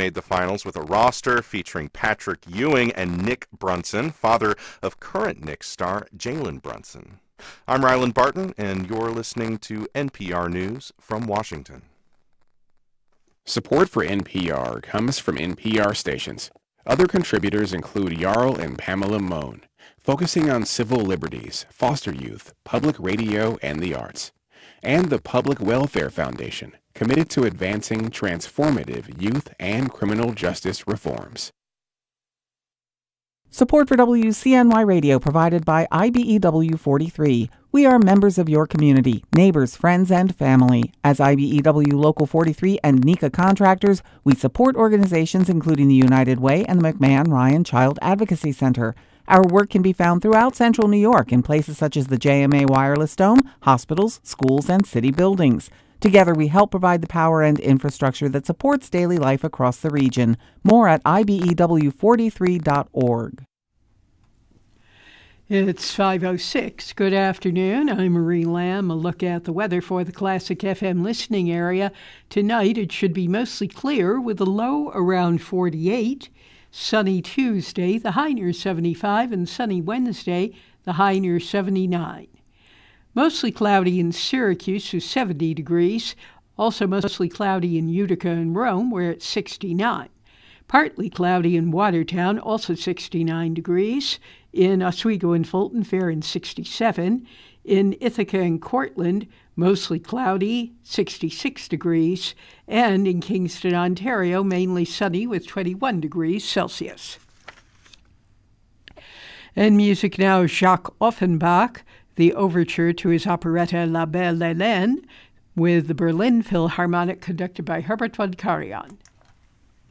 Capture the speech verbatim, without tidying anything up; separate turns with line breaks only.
made the finals with a roster featuring Patrick Ewing and Nick Brunson, father of current Knicks star Jalen Brunson. I'm Ryland Barton, and you're listening to N P R News from Washington.
Support for N P R comes from N P R stations. Other contributors include Jarl and Pamela Mohn, focusing on civil liberties, foster youth, public radio, and the arts. And the Public Welfare Foundation, committed to advancing transformative youth and criminal justice reforms.
Support for W C N Y Radio provided by I B E W forty-three. We are members of your community, neighbors, friends, and family. As I B E W Local forty-three and NECA contractors, we support organizations including the United Way and the McMahon Ryan Child Advocacy Center. Our work can be found throughout central New York in places such as the J M A Wireless Dome, hospitals, schools, and city buildings. Together, we help provide the power and infrastructure that supports daily life across the region. More at I B E W forty-three dot org.
It's five oh six. Good afternoon. I'm Marie Lamb. A look at the weather for the Classic F M listening area. Tonight, it should be mostly clear with a low around forty-eight. Sunny Tuesday, the high near seventy-five, and sunny Wednesday, the high near seventy-nine. Mostly cloudy in Syracuse with seventy degrees. Also mostly cloudy in Utica and Rome, where it's sixty-nine. Partly cloudy in Watertown, also sixty-nine degrees. In Oswego and Fulton, fair and sixty-seven. In Ithaca and Cortland, mostly cloudy, sixty-six degrees. And in Kingston, Ontario, mainly sunny with twenty-one degrees Celsius. And music now, Jacques Offenbach, the overture to his operetta La Belle Hélène, with the Berlin Philharmonic conducted by Herbert von Karajan.